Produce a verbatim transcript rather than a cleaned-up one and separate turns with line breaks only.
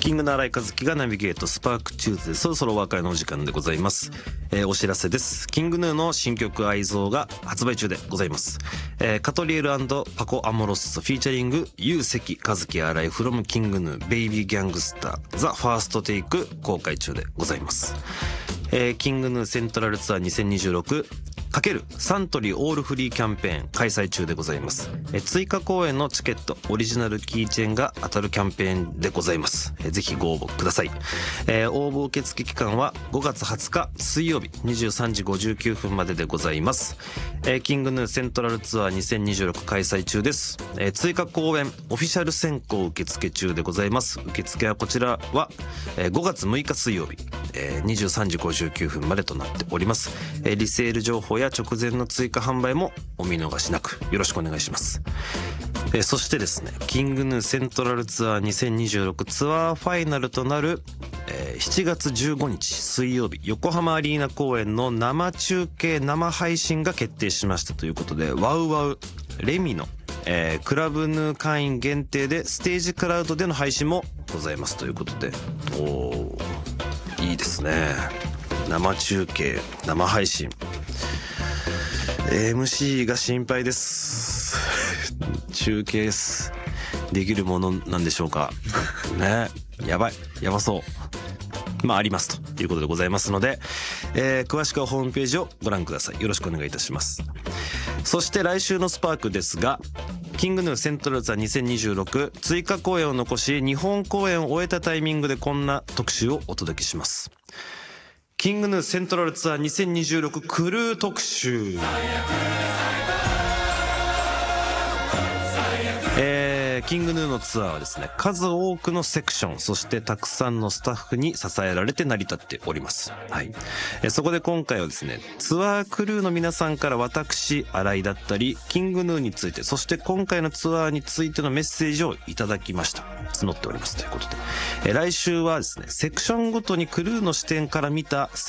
キングの新井和樹がナビゲートスパークチューズでそろそろお別れのお時間でございます。えー、お知らせです。キングヌーの新曲愛憎が発売中でございます。えー、カトリエル&パコアモロッソフィーチャリングユウセキ和樹新井 from キングヌーベイビーギャングスターザファーストテイク公開中でございます。えー、キングヌーセントラルツアーにせんにじゅうろく×サントリーオールフリーキャンペーン開催中でございます。え追加公演のチケットオリジナルキーチェーンが当たるキャンペーンでございます。えぜひご応募ください。えー、応募受付期間はごがつはつか水曜日にじゅうさんじごじゅうきゅうふんまででございます。えー、キングヌーセントラルツアーにせんにじゅうろく開催中です。えー、追加公演オフィシャル選考受付中でございます。受付はこちらは、えー、ごがつむいか水曜日、えー、にじゅうさんじごじゅうきゅうふんまでとなっております。えー、リセール情報や直前の追加販売もお見逃しなくよろしくお願いします。えー、そしてですね、キングヌーセントラルツアーにせんにじゅうろくツアーファイナルとなる、えー、しちがつじゅうごにち水曜日横浜アリーナ公演の生中継生配信が決定しましたということで、ワウワウレミの、えー、クラブヌー会員限定でステージクラウドでの配信もございますということで、おーいいですね。生中継生配信、エムシー が心配です。中継できるものなんでしょうかね。やばいやばそう。まあありますということでございますので、えー、詳しくはホームページをご覧ください。よろしくお願いいたします。そして来週のスパークですが、キングヌーセントラルツアーにせんにじゅうろく追加公演を残し日本公演を終えたタイミングでこんな特集をお届けします。キングヌーセントラルツアーにせんにじゅうろくクルー特集。えー、キングヌーのツアーはですね、数多くのセクション、そしてたくさんのスタッフに支えられて成り立っております。はい。えー、そこで今回はですね、ツアークルーの皆さんから私、新井だったり、キングヌーについて、そして今回のツアーについてのメッセージをいただきました。募っておりますということで。えー、来週はですね、セクションごとにクルーの視点から見た